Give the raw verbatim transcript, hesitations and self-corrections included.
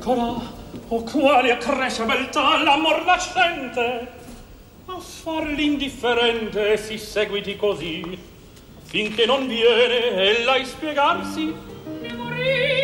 ancora, oh quale accresce beltà l'amor nascente, a far l'indifferente si seguiti così, finché non viene ella a spiegarsi e morire.